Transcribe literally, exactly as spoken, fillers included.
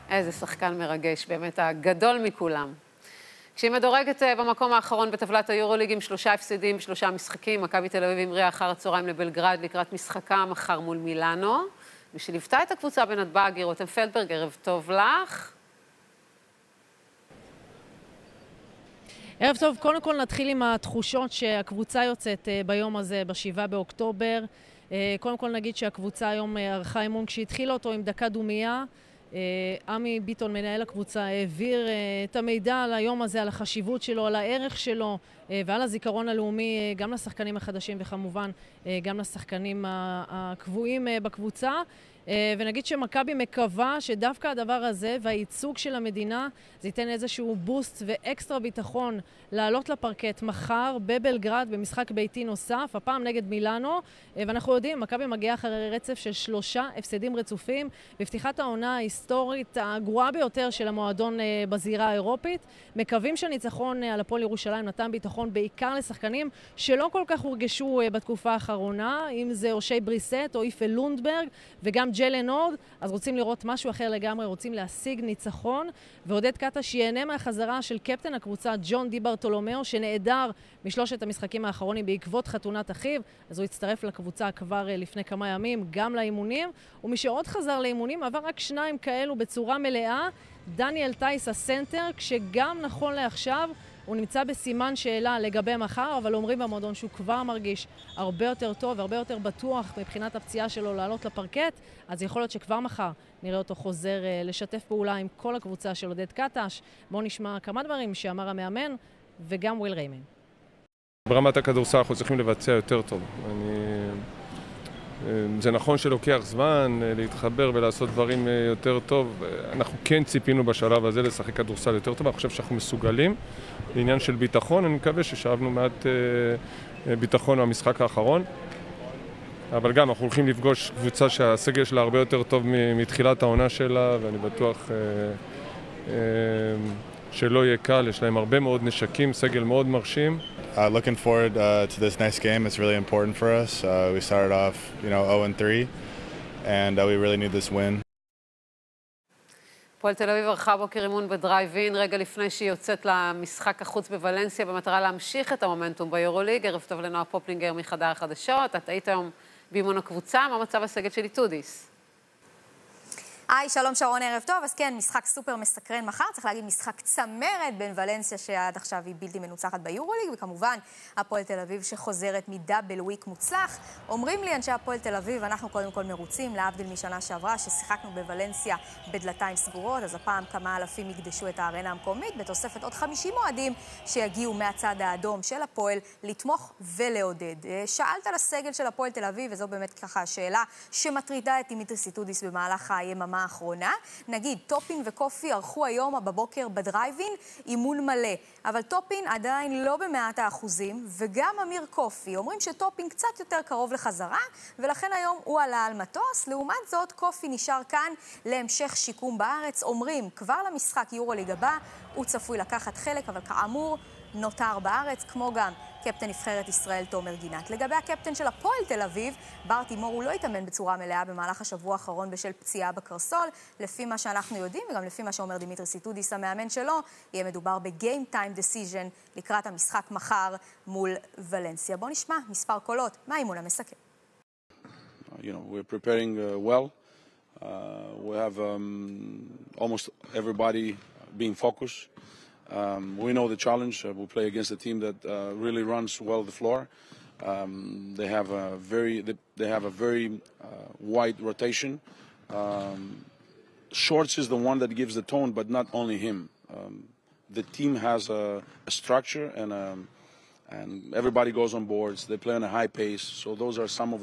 איזה שחקן מרגש, באמת הגדול מכולם. כשהיא מדורגת במקום האחרון בטבלת היורוליג עם שלושה הפסדים בשלושה משחקים, מכבי תל אביב המריאה אחר הצהריים לבלגרד לקראת משחקה מחר מול מילאנו, ושליוותה את הקבוצה בנתב"ג, רותם פלדברג, ערב טוב לך. ערב טוב, קודם כל נתחיל עם התחושות שהקבוצה יוצאת ביום הזה, בשבעה באוקטובר. קודם כל נגיד שהקבוצה היום ערכה אימון כשהתחילה אותו עם דקה דומייה. עמי ביטון, מנהל הקבוצה, העביר את המידע על היום הזה, על החשיבות שלו, על הערך שלו ועל הזיכרון הלאומי, גם לשחקנים החדשים וכמובן גם לשחקנים הקבועים בקבוצה. ונגיד שמכבי מקווה שדווקא הדבר הזה והייצוג של המדינה זה ייתן איזשהו בוסט ואקסטרה ביטחון לעלות לפרקט מחר בבלגרד במשחק ביתי נוסף, הפעם נגד מילאנו. ואנחנו יודעים, מכבי מגיעה אחרי רצף של שלושה הפסדים רצופים בפתיחת העונה ההיסטורית הגרועה ביותר של המועדון בזירה האירופית. מקווים שהניצחון על הפועל ירושלים נתן ביטחון בעיקר לשחקנים שלא כל כך הורגשו בתקופה האחרונה, אם זה אושי בריסט או איפה לונדברג וגם ג'לן הורד, אז רוצים לראות משהו אחר לגמרי, רוצים להשיג ניצחון, ועודד קטש ייהנה מהחזרה של קפטן הקבוצה ג'ון די ברטולומיאו, שנעדר משלושת המשחקים האחרונים בעקבות חתונת אחיו, אז הוא הצטרף לקבוצה כבר לפני כמה ימים, גם לאימונים, ומי שעוד חזר לאימונים, עבר רק שניים כאלו בצורה מלאה, דניאל טייס הסנטר, כשגם נכון לעכשיו, הוא נמצא בסימן שאלה לגבי מחר, אבל אומרים במועדון שהוא כבר מרגיש הרבה יותר טוב והרבה יותר בטוח מבחינת הפציעה שלו לעלות לפרקט, אז יכול להיות שכבר מחר נראה אותו חוזר לשתף פעולה עם כל הקבוצה של עודד קטש. בואו נשמע כמה דברים שאמר המאמן וגם וויל ריימן. ברמת הכדורסל אנחנו צריכים לבצע יותר טוב. אני... זה נכון שלוקח זמן להתחבר ולעשות דברים יותר טוב. אנחנו כן ציפינו בשלב הזה לשחק כדורסל יותר טוב. אני חושב שאנחנו מסוגלים. לעניין של ביטחון, אני מקווה ששאבנו מעט ביטחון במשחק האחרון. אבל גם אנחנו הולכים לפגוש קבוצה שהסגל שלה הרבה יותר טוב מתחילת העונה שלה, ואני בטוח שלא יהיה קל. יש להם הרבה מאוד נשקים, סגל מאוד מרשים. Uh, looking forward uh, to this next game. It's really important for us. Uh, we started off, you know, oh and three, and uh, we really need this win. הפועל תל אביב ערכה בוקר אימון בדרייב-אין, רגע לפני שהיא יוצאת למשחק החוץ בוולנסיה, במטרה להמשיך את המומנטום ביורוליג. ערב טוב לנועה פופלינגר מחדר החדשות. את היית היום באימון הקבוצה, מה מצב הסגל של איטודיס? היי, שלום שרון, ערב טוב. אז כן, משחק סופר מסקרן מחר, צריך להגיד משחק צמרת בין ולנסיה שעד עכשיו היא בלתי מנוצחת ביורוליג, וכמובן הפועל תל אביב שחוזרת מדאבל וויק מוצלח. אומרים לי אנשי הפועל תל אביב, אנחנו קודם כל מרוצים, להבדיל משנה שעברה ששיחקנו בוולנסיה בדלתיים סגורות, אז הפעם כמה אלפים יקדשו את הארנה המקומית, בתוספת עוד חמישים מועדים שיגיעו מהצד האדום של הפועל לתמוך ולעודד. שאלת על הסגל של הפועל תל אביב, וזו באמת ככה השאלה שמטרידה את דימיטריס איטודיס במהלך היממה האחרונה. נגיד, טופין וקופי ערכו היום בבוקר בדרייב-אין אימון מלא, אבל טופין עדיין לא במאת האחוזים, וגם אמיר קופי אומרים שטופין קצת יותר קרוב לחזרה, ולכן היום הוא עלה על מטוס. לעומת זאת, קופי נשאר כאן להמשך שיקום בארץ. אומרים, כבר למשחק יורוליג הבא הוא צפוי לקחת חלק, אבל כאמור נותר בארץ, כמו גם קפטן נבחרת ישראל תומר גינת. לגבי הקפטן של הפועל תל אביב, בר תימור, הוא לא התאמן בצורה מלאה במהלך השבוע האחרון בשל פציעה בקרסול. לפי מה שאנחנו יודעים, וגם לפי מה שאומר דימיטריס איטודיס המאמן שלו, יהיה מדובר בגיים טיים דיסיז'ן לקראת המשחק מחר מול ולנסיה. בוא נשמע מספר קולות מהאימון המסכם. You know, we're preparing uh, well. Uh, we have um, almost everybody being focused. Um, we know the challenge. Uh, we play against a team that uh, really runs well the floor. Um, they have a very they, they have a very uh, wide rotation. Um, Shorts is the one that gives the tone, but not only him. Um, the team has a, a structure and um, and everybody goes on boards. They play on a high pace. So those are some of